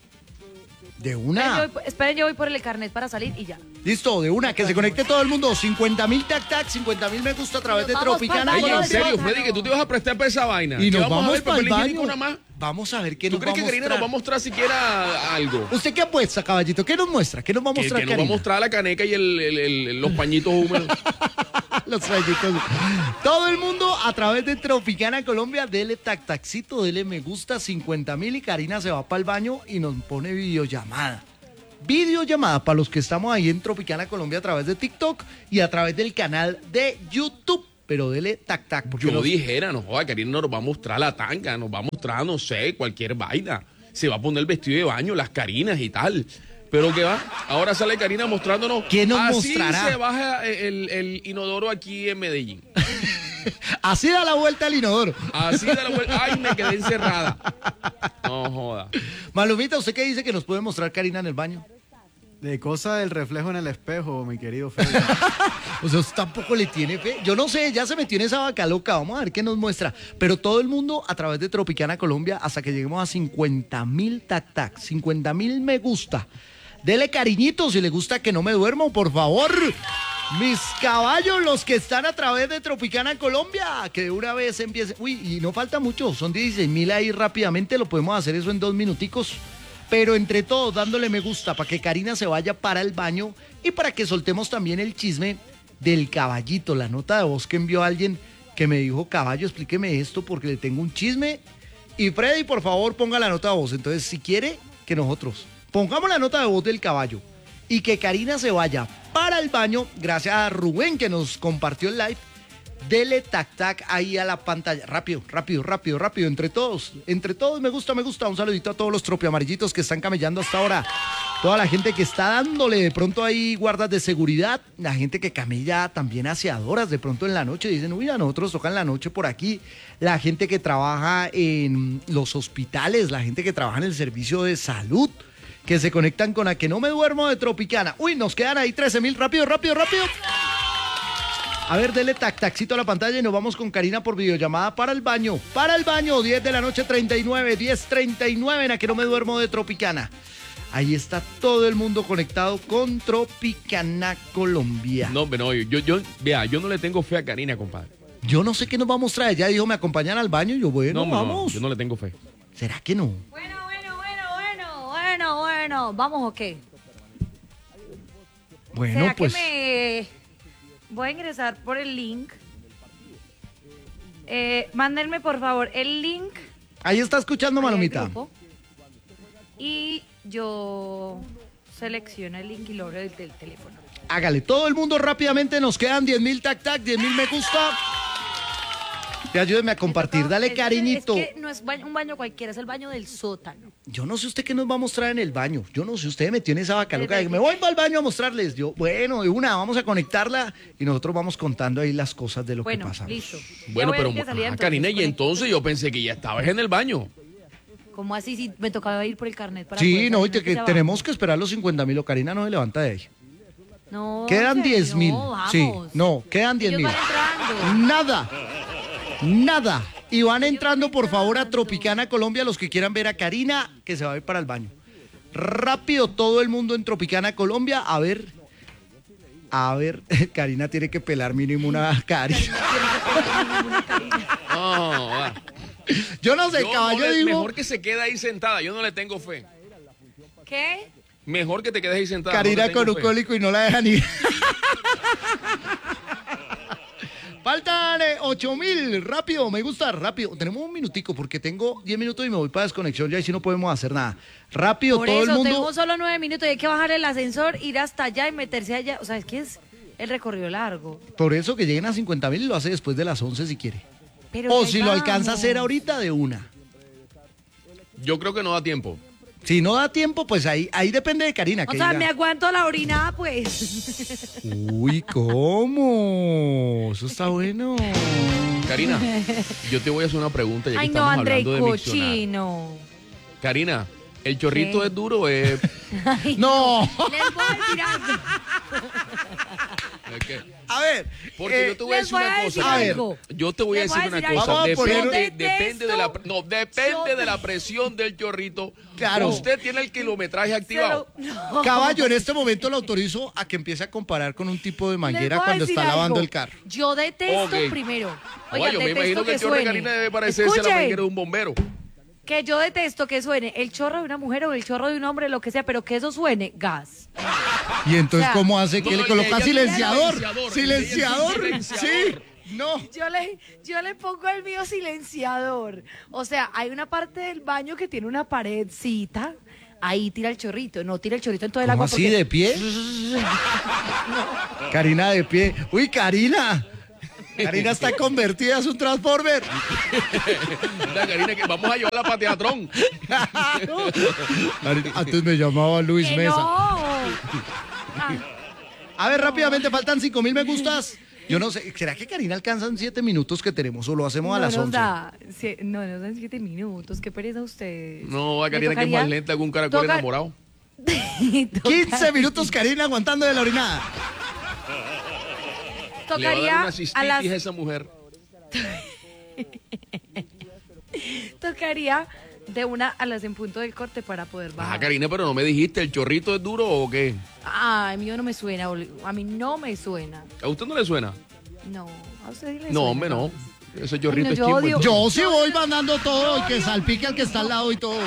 de Esperen, una. yo voy, esperen, yo voy por el carnet para salir y ya. Listo, de una, que se conecte todo el mundo. cincuenta mil tac tac, cincuenta mil me gusta a través de Nos vamos Tropicana. pa'l Ey, baño en del serio, sótano. Freddy, que tú te vas a prestar para esa vaina. Y ¿Que nos vamos a vamos ver para el papel higiénico baño. nada más? Vamos a ver qué ¿Tú nos crees va que a Karina mostrar. nos va a mostrar siquiera algo? ¿Usted qué apuesta, caballito? ¿Qué nos muestra? ¿Qué nos va a Que, mostrar que nos va a Karina? mostrar la caneca y el, el- el- los pañitos húmedos. Los rayitos. Todo el mundo a través de Tropicana Colombia, dele tac tacito, dele me gusta, cincuenta mil y Karina se va para el baño y nos pone videollamada. Videollamada para los que estamos ahí en Tropicana Colombia a través de TikTok y a través del canal de YouTube. Pero dele tac tac. Porque Yo los- dijera, no joda, Karina nos va a mostrar la tanga, nos va a mostrar, no sé, cualquier vaina. Se va a poner el vestido de baño, las Karinas y tal. Pero ¿qué va? Ahora sale Karina mostrándonos. ¿Qué nos así mostrará? se baja el, el inodoro aquí en Medellín. Así da la vuelta al inodoro. Así de la vuelta. Ay, me quedé encerrada. No joda. Malumita, ¿usted qué dice que nos puede mostrar Karina en el baño? De cosa del reflejo en el espejo, mi querido Freddy. O sea, usted tampoco le tiene fe. Yo no sé, ya se metió en esa vaca loca. Vamos a ver qué nos muestra. Pero todo el mundo a través de Tropicana Colombia hasta que lleguemos a cincuenta mil tac tac, cincuenta mil me gusta. Dele cariñito si le gusta que no me duermo, por favor. Mis caballos, los que están a través de Tropicana Colombia, que de una vez empiece. Uy, y no falta mucho, son dieciséis mil ahí rápidamente, lo podemos hacer eso en dos minuticos. Pero entre todos, dándole me gusta para que Karina se vaya para el baño y para que soltemos también el chisme del caballito, la nota de voz que envió alguien que me dijo, caballo, explíqueme esto porque le tengo un chisme. Y Freddy, por favor, ponga la nota de voz. Entonces, si quiere que nosotros pongamos la nota de voz del caballo y que Karina se vaya para el baño, gracias a Rubén que nos compartió el live, dele tac tac ahí a la pantalla. Rápido, rápido, rápido, rápido, entre todos, entre todos, me gusta, me gusta. Un saludito a todos los tropiamarillitos que están camellando hasta ahora. Toda la gente que está dándole de pronto ahí guardas de seguridad, la gente que camella también aseadoras de pronto en la noche, dicen, uy, a nosotros tocan la noche por aquí. La gente que trabaja en los hospitales, la gente que trabaja en el servicio de salud, que se conectan con A Que No Me Duermo de Tropicana. Uy, nos quedan ahí trece mil, rápido, rápido, rápido. A ver, dele tac tacito a la pantalla y nos vamos con Karina por videollamada para el baño. Para el baño, diez de la noche, treinta y nueve, diez treinta y nueve en A Que No Me Duermo de Tropicana. Ahí está todo el mundo conectado con Tropicana Colombia. No, pero no, yo, yo, vea, yo no le tengo fe a Karina, compadre. Yo no sé qué nos va a mostrar. Ella dijo, me acompañan al baño. Y yo, bueno, No, no, vamos. yo no le tengo fe. ¿Será que no? Bueno, bueno, bueno, bueno, bueno, bueno. ¿Vamos o qué? Bueno, ¿Será pues. que me voy a ingresar por el link? Eh, mándenme por favor el link. Ahí está escuchando, ahí al Malomita. grupo, y yo selecciono el link y lo abro desde el teléfono. Hágale, todo el mundo rápidamente. Nos quedan diez mil tac tac, diez mil me gusta. Y ayúdeme a compartir. Dale, Es que- cariñito. Es que no es baño- un baño cualquiera, es el baño del sótano. Yo no sé usted qué nos va a mostrar en el baño. Yo no sé, usted metió en esa vaca loca. de que Me voy para el baño a mostrarles. Yo, bueno, de una, vamos a conectarla y nosotros vamos contando ahí las cosas de lo Bueno, que pasa. listo. Bueno, Ya voy a pero, ir de salida, ah, entonces, Karina, y conecto. entonces yo pensé que ya estabas en el baño. ¿Cómo así si me tocaba ir por el carnet para Sí, poder no, y salir te- de que ese tenemos que esperar los cincuenta mil. O Karina no se levanta de ahí. No, Quedan en serio, diez mil. vamos. Sí, no, quedan diez Ellos mil. van entrando. Nada. Nada. Y van entrando, por favor, a Tropicana Colombia los que quieran ver a Karina, que se va a ir para el baño. Rápido, todo el mundo en Tropicana Colombia. A ver. A ver. Karina tiene que pelar mínimo una Karina. No, va. Yo no sé, Yo caballo, no le- digo. Mejor que se quede ahí sentada, yo no le tengo fe. ¿Qué? Mejor que te quedes ahí sentada. no Karina le tengo con un fe. cólico y no la dejan ir. Faltan eh, ocho mil, rápido, me gusta, rápido. Tenemos un minutico porque tengo diez minutos y me voy para desconexión ya y si no podemos hacer nada. Rápido, Por todo eso el mundo. tenemos solo nueve minutos y hay que bajar el ascensor, ir hasta allá y meterse allá. O sea, es que es el recorrido largo. Por eso que lleguen a cincuenta mil y lo hace después de las once si quiere. Pero O ya si lo alcanza a vamos. hacer ahorita de una. Yo creo que no da tiempo. Si no da tiempo, pues ahí, ahí depende de Karina. O que sea, diga, me aguanto la orinada, pues. Uy, ¿cómo? Eso está bueno. Karina, yo te voy a hacer una pregunta ya que Ay, no, estamos André, hablando de miccionar. cochino. Karina, ¿el chorrito ¿Qué? es duro o es...? Ay, No. Les voy a decir algo. es que- A ver. Porque eh, yo te voy a les decir voy una a decir cosa. algo. Yo te voy a Les decir voy a una decir cosa. algo. Vamos a poner- Depende, Yo depende de la, detesto- no, depende yo de la presión del chorrito. Claro. Usted tiene el kilometraje Se activado. lo- no. Caballo, en este momento lo autorizo a que empiece a comparar con un tipo de Les manguera voy a cuando decir está lavando algo. el carro. Yo detesto Ok. primero. Oye, Oigan, yo me detesto imagino que el chorro de suene. Karina debe parecerse a la Escuchen, manguera de un bombero. que yo detesto que suene el chorro de una mujer o el chorro de un hombre, lo que sea, pero que eso suene gas. Y entonces, O sea, ¿cómo hace? ¿Que no, le no, coloca ella- silenciador? silenciador, ¿Silenciador? silenciador. Sí. No. Yo le, yo le pongo el mío silenciador. O sea, hay una parte del baño que tiene una paredcita. Ahí tira el chorrito. No tira el chorrito en todo el ¿Cómo agua. así, porque- de pie? Karina de pie. Uy, Karina. Karina está convertida, es un transformer. La Karina, que vamos a llevarla para teatrón. Karina, antes me llamaba Luis ¡Que Mesa. no! Ah, A ver, rápidamente, faltan cinco mil me gustas. Yo no sé, ¿será que Karina alcanza en siete minutos que tenemos o lo hacemos no a las nos once? da, sí, no nos dan siete minutos. Qué pereza ustedes. No, a Me Karina que es tocaría- más lenta que un caracol toca- enamorado. quince minutos Karina aguantando de la orinada. Le va a dar Tocaría una a cistitis las a esa mujer. tocaría de una a las en punto del corte para poder Ah, bajar. Karina, pero no me dijiste, ¿el chorrito es duro o qué? Ay, a mí no me suena, Oli- a mí no me suena. ¿A usted no le suena? No, a usted sí le No, suena. hombre, no. Ese chorrito no, es yo chimbo. odio- Yo sí voy mandando todo y que salpique al que está al lado y todo.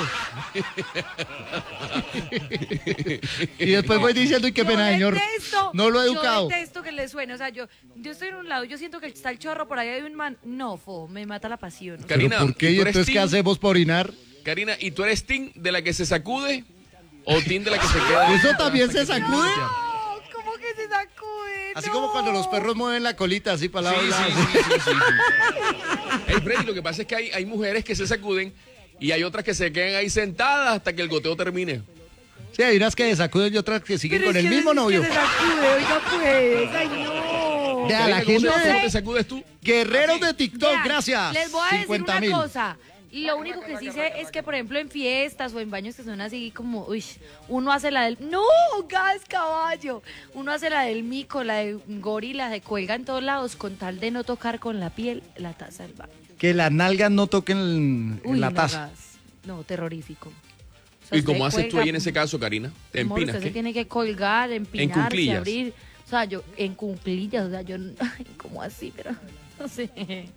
Y después voy diciendo, y qué Yo pena, señor. detesto- No lo he educado. Yo detesto que le suene. O sea, yo, yo estoy en un lado, yo siento que está el chorro por ahí hay un man. No, fo, me mata la pasión. O sea, ¿Pero Karina, por qué? ¿y ¿Y tú eres entonces qué team? hacemos para orinar? Karina, ¿y tú eres team de la que se sacude o team de la que se queda? ¿Eso también se sacude? no, ¿cómo que se sacude? Así No. como cuando los perros mueven la colita así para Sí, la sí, sí, sí, sí, sí. Ey, Freddy, lo que pasa es que hay, hay mujeres que se sacuden y hay otras que se quedan ahí sentadas hasta que el goteo termine. Sí, hay unas que sacuden y otras que siguen Pero con es el que- mismo es que novio. se sacude, oiga pues. Ay, no. Vea, Karina, la ¿cómo gente se- de- cómo te sacudes tú? Guerreros de TikTok, Vean, gracias. Les voy a decir cincuenta una mil. cosa. Lo único que sí sé es que, por ejemplo, en fiestas o en baños que son así como, uy, uno hace la del, no, gas caballo, uno hace la del mico, la de gorila, se cuelga en todos lados con tal de no tocar con la piel la taza del baño. Que las nalgas no toquen en, en Uy, la no, taza. gas. No, terrorífico. O sea, ¿Y cómo usted haces tú ahí en cuelga, ese caso, Karina? ¿Te amor, empinas? usted se ¿Qué? tiene que colgar, empinarse, cuclillas. abrir. O sea, yo, en cuclillas, o sea, yo, ay, ¿cómo así? Pero, no sé. Ay,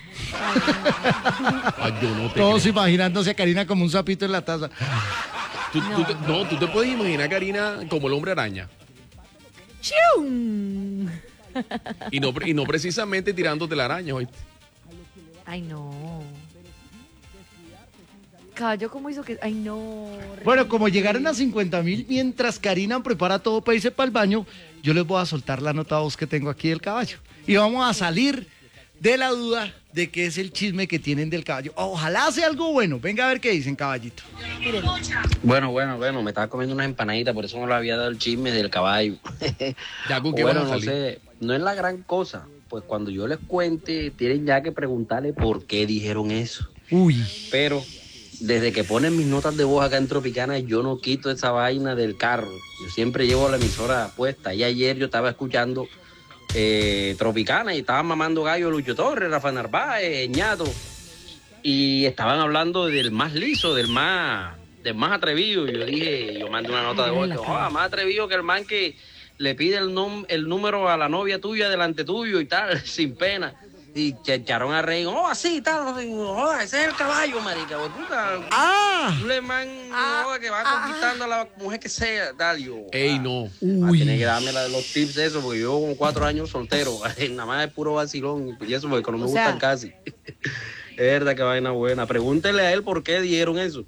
no. Ay, yo no te Todos creo. imaginándose a Karina como un sapito en la taza. Tú, tú te, no, tú te puedes imaginar a Karina como el hombre araña. ¡Chium! Y no, y no precisamente tirándote la araña, ¿oíste? Ay, no. Caballo, ¿cómo hizo que...? Ay, no. Bueno, como llegaron a cincuenta mil, mientras Karina prepara todo para irse para el baño, yo les voy a soltar la nota voz que tengo aquí del caballo. Y vamos a salir de la duda de qué es el chisme que tienen del caballo. Ojalá sea algo bueno. Venga a ver qué dicen, caballito. Bueno, bueno, bueno, me estaba comiendo unas empanaditas, por eso no le había dado el chisme del caballo. Ya con qué Bueno, van a no salir. sé, no es la gran cosa. Pues cuando yo les cuente, tienen ya que preguntarle por qué dijeron eso. Uy. Pero desde que ponen mis notas de voz acá en Tropicana, yo no quito esa vaina del carro. Yo siempre llevo la emisora puesta. Y ayer yo estaba escuchando eh, Tropicana y estaban mamando gallo Lucho Torres, Rafa Narváez, Ñato. Y estaban hablando del más liso, del más, del más atrevido. Y yo dije, yo mandé una nota de voz, que, oh, más atrevido que el man que le pide el, nom el número a la novia tuya delante tuyo y tal, sin pena. Y se echaron a reír, oh, así, tal, oh, ese es el caballo, marica, pues, puta. ¡Ah! Un man Ah, oh, que va ah, conquistando a la mujer que sea, tal, yo. Ey, ah, no. ah, tiene que darme la, los tips de eso, porque yo con cuatro años soltero, nada más es puro vacilón, y eso porque no me O gustan sea- casi. Es verdad que vaina buena. Pregúntele a él por qué dieron eso.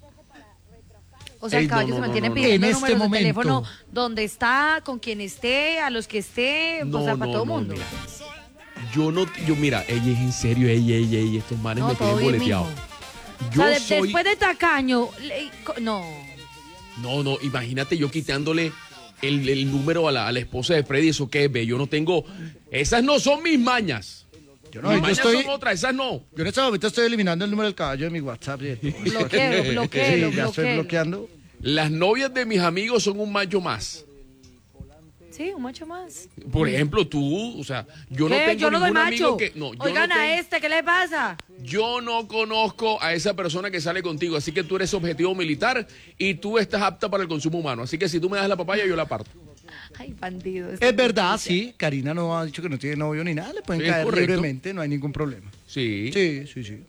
O sea, Ey, el no, caballo no, se no, mantiene no, no. pidiendo En este números de momento. teléfono donde está, con quien esté, a los que esté, No, o sea, para no, todo el no, mundo. mira. Yo no, yo mira, ella es en serio, ella, ella, ella, estos manes No, me todo tienen bien, boleteado. mijo. O Yo sea, de- soy, después de tacaño, le- co- no. no, no, imagínate yo quitándole el, el número a la, a la esposa de Freddy, eso qué es, ve, yo no tengo, esas no son mis mañas. Yo no, mis yo mañas estoy, son otras, esas no. yo en este momento estoy eliminando el número del caballo de mi WhatsApp. y de todo. Bloqueo, Sí, bloqueo, ya estoy bloqueo. bloqueando. Las novias de mis amigos son un macho más. Sí, un macho más. Por ejemplo, tú, o sea, yo no ¿Qué? tengo Yo no doy ningún macho. amigo que, no, yo Oigan no a tengo- este, ¿qué le pasa? Yo no conozco a esa persona que sale contigo, así que tú eres objetivo militar y tú estás apta para el consumo humano. Así que si tú me das la papaya, yo la parto. Ay, bandido. Es verdad, sí. Karina no ha dicho que no tiene novio ni nada. Le pueden Sí, caer correcto. libremente, no hay ningún problema. Sí. Sí, sí, sí.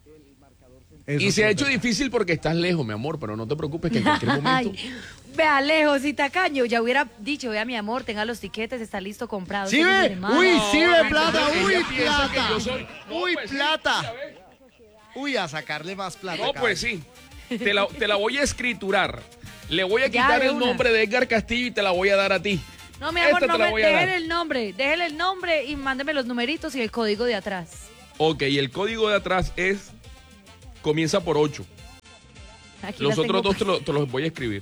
Eso Y sí se ha es hecho verdad. difícil porque estás lejos, mi amor, pero no te preocupes que en cualquier momento... Ay, vea, lejos y tacaño. Ya hubiera dicho, vea, mi amor, tenga los tiquetes, está listo comprado. Sí Ese fin de ve, semana. uy, sí ve No, plata, ella uy, piensa que plata. yo soy- No, Uy, pues sí, plata. ya ves. Uy, a sacarle más plata. No, cabrón. pues sí. Te la, te la voy a escriturar. Le voy a Ya, quitar de el una. nombre de Edgar Castillo y te la voy a dar a ti. No, mi amor, Esta no te la me voy a dar. déjele el nombre, déjele el nombre y mándeme los numeritos y el código de atrás. Ok, el código de atrás es... Comienza por ocho. Aquí Los las otros tengo dos te, pa- lo- te los voy a escribir.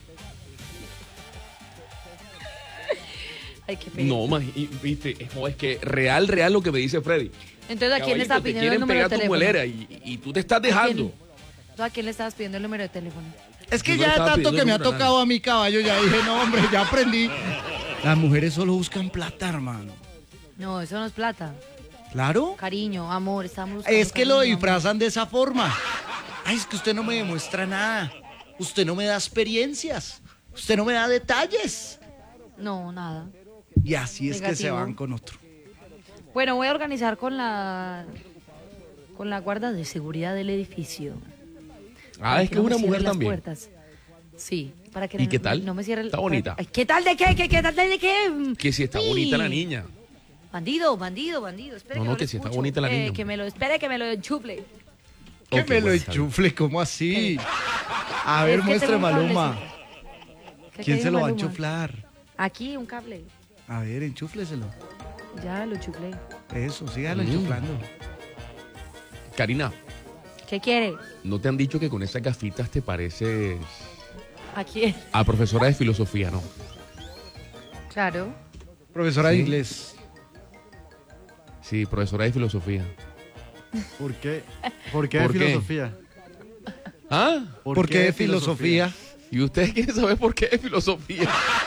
Ay, qué pena. No, más, y- viste, es, no, es que real, real lo que me dice Freddy. Entonces, ¿a quién le Caballito, estaba te pidiendo el quieren número de pegar tu teléfono? muelera y, y tú te estás ¿A quién? dejando. Entonces, ¿a quién le estabas pidiendo el número de teléfono? Es que Yo no ya de estaba tanto pidiendo que me ha número a tocado a mi caballo, ya dije, no, hombre, ya aprendí. Las mujeres solo buscan plata, hermano. No, eso no es plata. ¿Claro? Cariño, amor, estamos buscando Es que lo cariño, disfrazan de esa forma. Ay, es que usted no me demuestra nada. Usted no me da experiencias. Usted no me da detalles. amor. No, nada. Y así es que se Negativo. van con otro. Bueno, voy a organizar con la con la guarda de seguridad del edificio. Ah, Para es que es no me una cierre mujer las también. puertas. Sí, para que ¿Y no, qué tal? no me cierre el- Está bonita. Ay, ¿qué tal de qué? ¿Qué, qué tal de qué? Que si está Sí. bonita la niña. Bandido, bandido, bandido. Espere No, que no, lo que si está escucho. bonita la Eh, niña. Que me lo espere que me lo enchufle. Que Ok, me lo bueno, está bien. enchufle, ¿cómo así? A ver, Es que muestre, tengo un Maluma. ¿Qué- ¿Quién qué se dijo lo va a Maluma? enchuflar? Aquí un cable. A ver, enchúfleselo. Ya lo chuflé. Eso, sígalo Mm. enchuflando. Karina, ¿Qué quiere? ¿no te han dicho que con esas gafitas te pareces Aquí. a profesora de filosofía, no? Claro. Profesora de Sí. inglés. Sí, profesora de filosofía. ¿Por qué? ¿Por qué ¿Por de qué? filosofía? ¿Ah? ¿Por qué de filosofía? ¿Y ustedes quieren saber por qué de filosofía?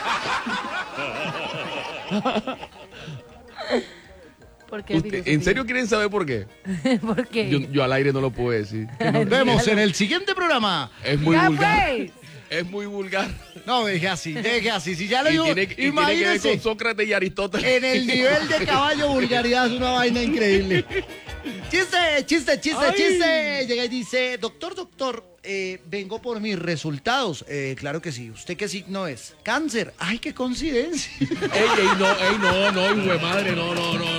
¿Por qué Usted- filosofía? ¿En serio quieren saber por qué? ¿Por qué? Yo, yo al aire no lo puedo decir. Nos vemos en el siguiente programa. Es muy Ya, vulgar. pues. Es muy vulgar. No, deje así, deje así. Si ya lo Y digo, tiene, y tiene que ver imagínese. con Sócrates y Aristóteles. En el nivel de caballo, vulgaridad es una vaina increíble. Chiste, chiste, chiste, Ay. chiste. Llega y dice, doctor, doctor, eh, vengo por mis resultados. Eh, claro que sí. ¿Usted qué signo es? Cáncer. Ay, qué coincidencia. Ey, ey, no, ey, no, no, hijo de madre, no, no, no.